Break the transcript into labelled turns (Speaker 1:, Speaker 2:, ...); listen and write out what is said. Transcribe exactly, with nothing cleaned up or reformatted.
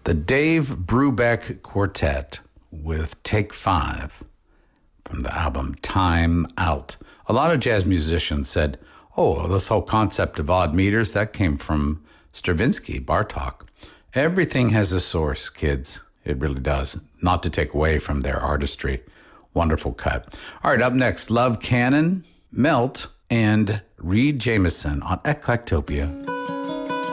Speaker 1: The Dave Brubeck Quartet with Take Five from the album Time Out. A lot of jazz musicians said, oh, this whole concept of odd meters, that came from Stravinsky, Bartok. Everything has a source, kids. It really does. Not to take away from their artistry. Wonderful cut. All right, up next, Love Cannon, Melt, and Reed Jameson on Eclectopia.